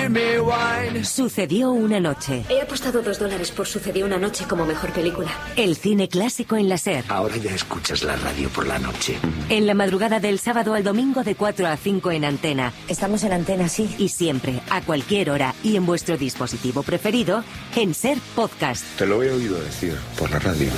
Sucedió una noche. He apostado $2 por Sucedió una noche como mejor película. El cine clásico en la SER. Ahora ya escuchas la radio por la noche. En la madrugada del sábado al domingo de 4 a 5 en Antena. Estamos en Antena, sí. Y siempre, a cualquier hora y en vuestro dispositivo preferido, en SER Podcast. Te lo he oído decir por la radio.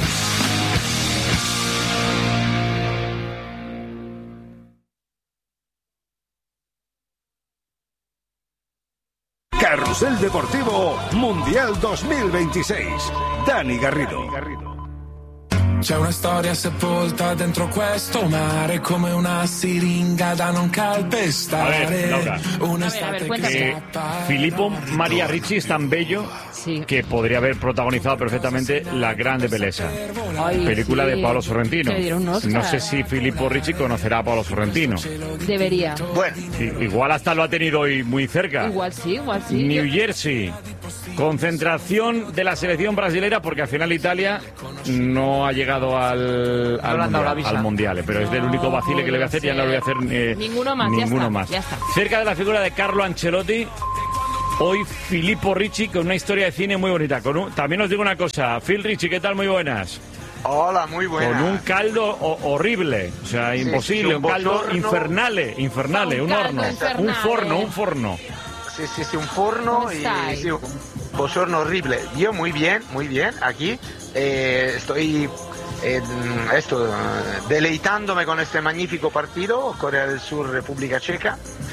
Carrusel Deportivo Mundial 2026. Dani Garrido. C'è una storia sepolta dentro questo mare come una siringa da non calpestare. A ver, Laura. Filippo María Ricci es tan bello que podría haber protagonizado perfectamente La Grande Belleza, película de Paolo Sorrentino. No sé si Filippo Ricci conocerá a Paolo Sorrentino. Debería. Bueno, igual hasta lo ha tenido hoy muy cerca. Igual sí. New Jersey. Concentración de la selección brasilera porque al final Italia no ha llegado al mundial, pero es del único vacile que le voy a hacer, ya no le voy a hacer ninguno más. Ya está. Cerca de la figura de Carlo Ancelotti, hoy Filippo Ricci con una historia de cine muy bonita. También os digo una cosa, Phil Ricci, ¿qué tal? Muy buenas. Hola, muy buenas. Con un caldo horrible, o sea, imposible, un caldo infernale, un horno, un forno. Sí, un forno y sí, un bochorno horrible. Yo muy bien, aquí estoy deleitándome con este magnífico partido, Corea del Sur, República Checa,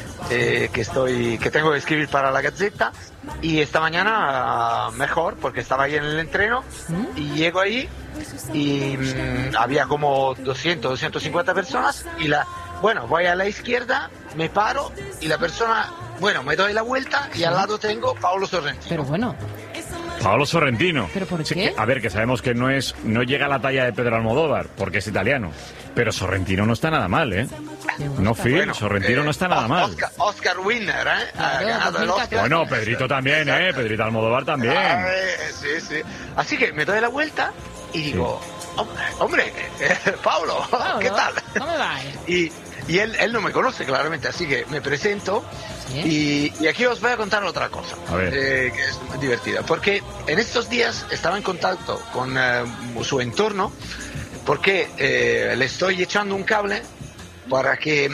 que tengo que escribir para la Gazzetta, y esta mañana mejor, porque estaba ahí en el entreno, y llego ahí y había como 250 personas, y voy a la izquierda, me paro, y la persona... me doy la vuelta y al lado tengo Paolo Sorrentino. Pero bueno. Paolo Sorrentino. ¿Pero por qué? Que sabemos que no llega a la talla de Pedro Almodóvar, porque es italiano. Pero Sorrentino no está nada mal, ¿eh? No, Phil, Sorrentino no está nada mal. Oscar winner, ¿eh? Ha ganado el Oscar. Bueno, Pedrito también, ¿eh? Pedrito Almodóvar también. Sí. Así que me doy la vuelta y digo, hombre, Paolo, ¿qué tal? ¿Cómo va? Y él no me conoce claramente, así que me presento. Y aquí os voy a contar otra cosa, que es muy divertida, porque en estos días estaba en contacto con su entorno, porque le estoy echando un cable para que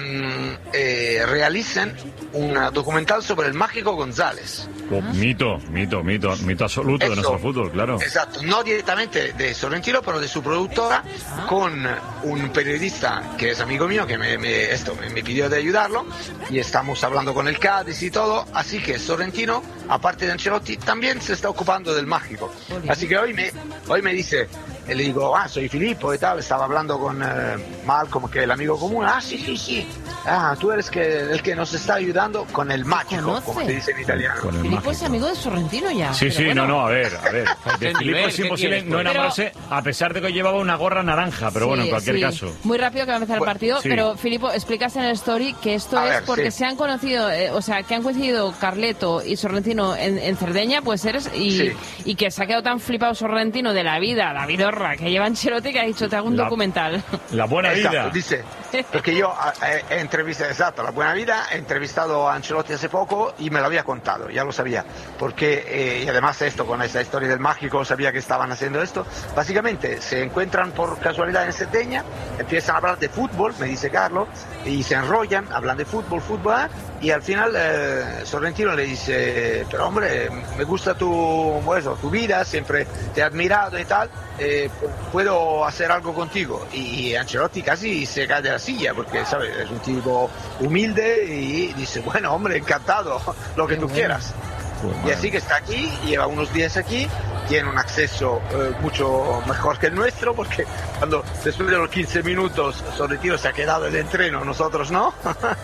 realicen un documental sobre el Mágico González. Mito absoluto de nuestro fútbol, claro. Exacto, no directamente de Sorrentino, pero de su productora, con un periodista que es amigo mío, que me pidió de ayudarlo, y estamos hablando con el Cádiz y todo, así que Sorrentino, aparte de Ancelotti, también se está ocupando del Mágico. Así que hoy me dice, le digo, soy Filippo y tal, estaba hablando con Malcolm, que es el amigo común, sí, tú eres el que nos está ayudando con el Mágico, como se dice en italiano. Filippo es amigo de Sorrentino ya. Sí, a ver. De Filippo es imposible no enamorarse, a pesar de que llevaba una gorra naranja, pero bueno, en cualquier caso. Muy rápido que va a empezar el partido, pero Filippo, explicas en el story que esto es porque se han conocido, que han coincidido Carleto y Sorrentino en Cerdeña, pues y que se ha quedado tan flipado Sorrentino de la vida, David Orra, que lleva Ancelotti, que ha dicho, te hago un documental. La buena vida. Dice, porque yo he entrevistado, la buena vida, he entrevistado a Ancelotti hace poco y me lo había contado, ya lo sabía, porque y además con esta historia del Mágico, sabía que estaban haciendo esto. Básicamente se encuentran por casualidad en Cerdeña, empiezan a hablar de fútbol, me dice Carlos, y se enrollan, hablan de fútbol, y al final Sorrentino le dice, pero hombre, me gusta tu vida, siempre te he admirado y tal, puedo hacer algo contigo. Y Ancelotti casi se cae de la silla, porque ¿sabes? Es un tipo humilde y dice, bueno, hombre, encantado, lo que tú quieras. Y así que está aquí, lleva unos días aquí, tiene un acceso mucho mejor que el nuestro, porque después de los 15 minutos Sorrentino se ha quedado en el entreno, nosotros no.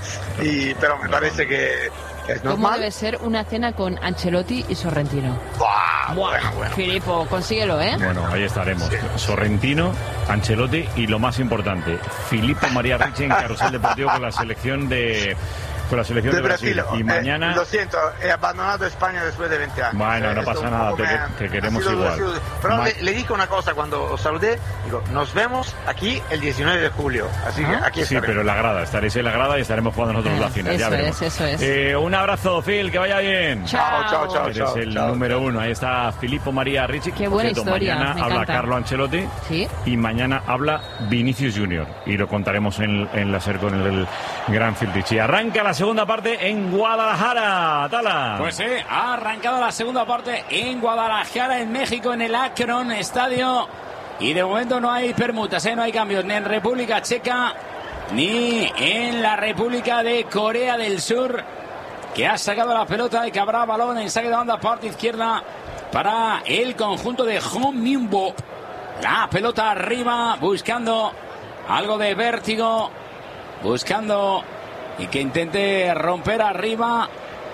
Pero me parece que es normal. ¿Cómo debe ser una cena con Ancelotti y Sorrentino? Bueno. Filippo, consíguelo, ¿eh? Bueno, ahí estaremos. Sorrentino, Ancelotti y lo más importante, Filippo María Ricci en Carrusel Deportivo con la selección de con la selección de Brasil. Y mañana... lo siento, he abandonado España después de 20 años. Bueno, no pasa nada, te queremos igual. Pero le dije una cosa cuando os saludé, digo, nos vemos aquí el 19 de julio, así que aquí estaremos. Sí, pero en la grada, estaréis en la grada y estaremos jugando nosotros la final, ya veremos. Eso es. Un abrazo, Phil, que vaya bien. Chao. Eres el número 1, ahí está Filippo María Ricci. Qué buena historia, mañana habla Carlo Ancelotti. ¿Sí? Y mañana habla Vinicius Junior y lo contaremos en la SER con el gran Fildici. Arranca la segunda parte en Guadalajara, Tala. Pues sí, ha arrancado la segunda parte en Guadalajara, en México, en el Akron Estadio, y de momento no hay permutas, no hay cambios ni en República Checa ni en la República de Corea del Sur, que ha sacado la pelota y que habrá balón en saque de banda parte izquierda para el conjunto de Hong Min-bo. La pelota arriba, buscando algo de vértigo, buscando y que intente romper arriba.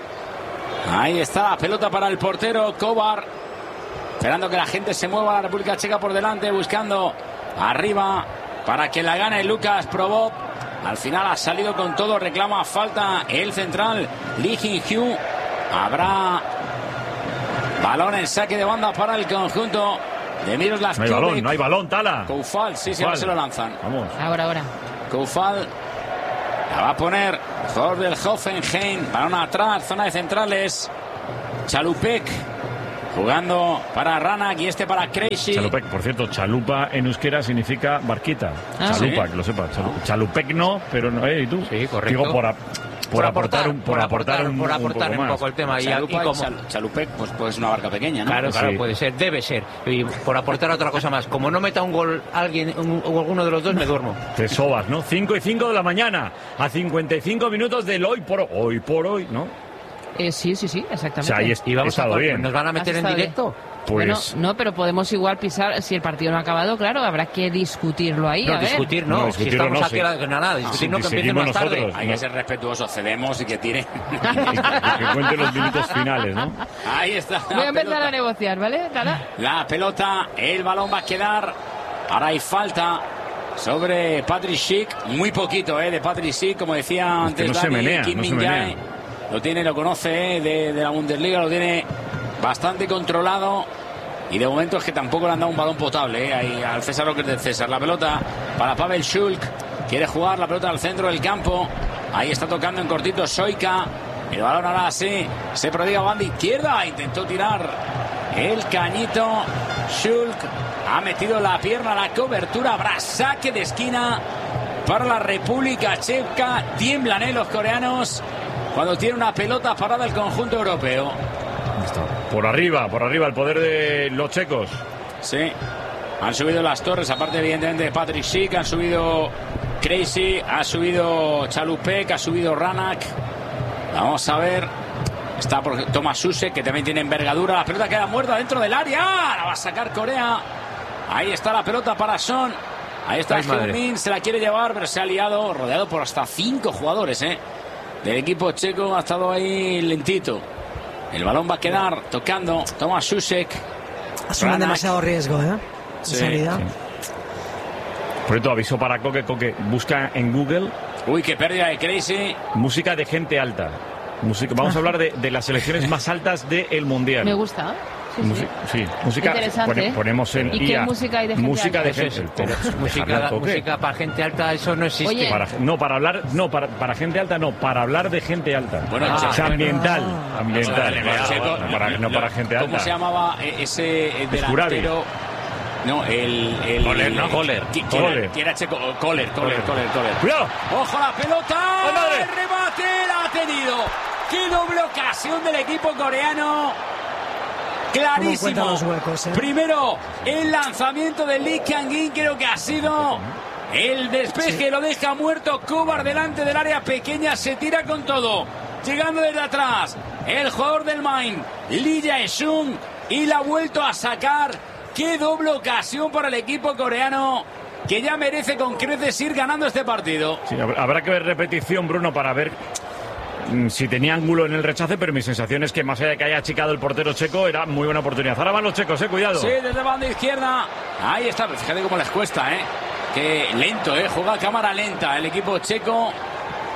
Ahí está la pelota para el portero Kovar, esperando que la gente se mueva. La República Checa por delante, buscando arriba para que la gane Lucas Probov. Al final ha salido con todo, reclama falta el central Lee Jin-hyu. Habrá balón en saque de banda para el conjunto de Miroslav Klubik. No hay balón, Tala. Koufal, sí, ahora se lo lanzan. Vamos. Ahora. Koufal la va a poner, jugador del Hoffenheim. Balón atrás, zona de centrales. Chalupek jugando para Ranak y para Krejci. Chalupek, por cierto, chalupa en euskera significa barquita. Chalupa, ¿sí? Que lo sepa. Chalupek no, pero no, ¿y tú? Sí, correcto. Digo, por aportar un poco el tema. Chalupek, pues una barca pequeña, ¿no? Claro, sí. Puede ser, debe ser. Y por aportar otra cosa más. Como no meta un gol alguien o alguno de los dos, me duermo. Te sobas, ¿no? 5:05 de la mañana, a 55 minutos del hoy por hoy, ¿no? Sí, exactamente. O sea, y vamos a bien. ¿Nos van a meter en directo? Pues... Bueno, no, pero podemos igual pisar. Si el partido no ha acabado, claro, habrá que discutirlo ahí. No, discutir no. Si estamos aquí discutir no, que empiece más tarde. Hay que ser respetuosos, cedemos y que tiren. que cuenten los minutos finales, ¿no? Ahí está. Voy a empezar a negociar, ¿vale? La pelota, el balón va a quedar. Ahora hay falta sobre Patrick Schick. Muy poquito, de Patrick Schick, como decía antes Dani. Kim Min-jae lo tiene, lo conoce de la Bundesliga, lo tiene bastante controlado. Y de momento es que tampoco le han dado un balón potable ahí al César Rocker del César. La pelota para Pavel Schulk. Quiere jugar la pelota al centro del campo. Ahí está tocando en cortito Soika. El balón ahora sí se prodiga banda izquierda. Intentó tirar el cañito. Schulk ha metido la pierna a la cobertura. Habrá saque de esquina para la República Checa. Tiemblan los coreanos cuando tiene una pelota parada el conjunto europeo. Por arriba el poder de los checos. Sí, han subido las torres, aparte evidentemente de Patrick Schick, han subido Krejci, ha subido Chalupek, ha subido Ranak. Vamos a ver. Está por Thomas Susek, que también tiene envergadura. La pelota queda muerta dentro del área. La va a sacar Corea. Ahí está la pelota para Son. Ahí está Heung-min, se la quiere llevar, pero se ha liado, rodeado por hasta 5 jugadores, del equipo checo. Ha estado ahí lentito. El balón va a quedar tocando Thomas Susek. Asumen demasiado riesgo, Sí. Salida. Sí. Por cierto, aviso para Coque, busca en Google. Uy, qué pérdida de Krejci. Música de gente alta. Vamos a hablar de las selecciones más altas del Mundial. Me gusta. Sí, música. Interesante. Ponemos en ¿Y qué música hay de gente música alta? De gente, pero música para gente alta, eso no existe. Oye. Para gente alta no, para hablar de gente alta. Bueno, ambiental. No para gente alta. ¿Cómo se llamaba ese delantero? No, el Kohler, ¿no? Kohler. Que era checo. Kohler. ¡Cuidado! ¡Ojo la pelota! ¡Oh, madre! ¡El remate la ha tenido! ¡Qué doble ocasión del equipo coreano! Clarísimo. Los huecos, Primero, el lanzamiento de Lee Kang-in, creo que ha sido el despeje, lo deja muerto. Kovar delante del área pequeña, se tira con todo. Llegando desde atrás, el jugador del Main, Lee Jae-sung, y la ha vuelto a sacar. Qué doble ocasión para el equipo coreano, que ya merece con creces ir ganando este partido. Sí, habrá que ver repetición, Bruno, para ver si tenía ángulo en el rechace, pero mi sensación es que más allá de que haya achicado el portero checo, era muy buena oportunidad. Ahora van los checos, cuidado. Sí, desde banda izquierda. Ahí está, fíjate cómo les cuesta, que lento, juega a cámara lenta el equipo checo.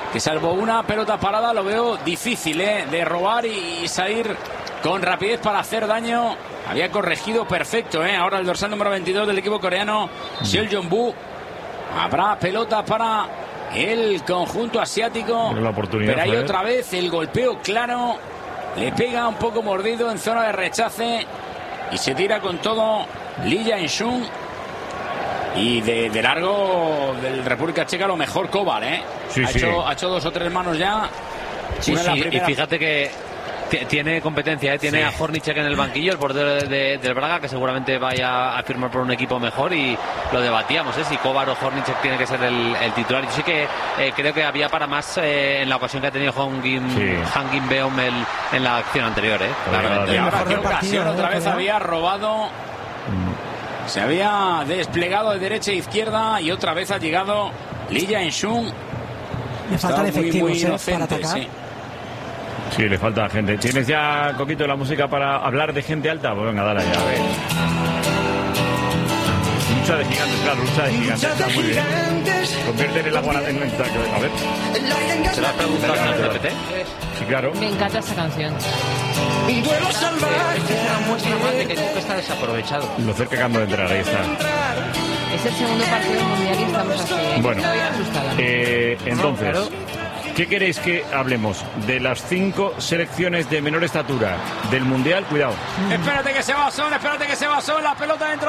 que salvo una pelota parada lo veo difícil de robar y salir con rapidez para hacer daño. Había corregido perfecto, ahora el dorsal número 22 del equipo coreano, Seo Jong-bu. Habrá pelota para el conjunto asiático, pero hay otra vez el golpeo claro, le pega un poco mordido en zona de rechace y se tira con todo Lee Jae-sung. Y de largo del República Checa lo mejor Kovar, ha hecho 2 o 3 manos ya. Sí, y fíjate que tiene competencia, tiene a Hornicek en el banquillo, el portero del Braga, que seguramente vaya a firmar por un equipo mejor, y lo debatíamos, si Kovar o Hornicek tiene que ser el titular. Yo sí que creo que había para más en la ocasión que ha tenido Han Kim-beom en la acción anterior, claramente. Y ahora qué ocasión, otra vez había robado. Se había desplegado de derecha a izquierda y otra vez ha llegado Lee Jae-sung. Le faltan efectivos muy inocente, para atacar. Sí, le falta gente. ¿Tienes ya, Coquito, la música para hablar de gente alta? Pues venga, dale ya, a ver. Lucha de gigantes, claro, lucha de gigantes. Está muy bien. Convierten el agua en un taco. A ver. ¿Se la has preguntado en el PPT? Sí, claro. Me encanta esa canción. Un duelo salvaje. Es una muestra más de que nunca está desaprovechado. Lo cerca que acabo de entrar, ahí está. Es el segundo partido mundial y estamos así. Bueno, entonces, ¿qué queréis que hablemos? De las 5 selecciones de menor estatura del mundial. Cuidado. Espérate que se va Son, la pelota dentro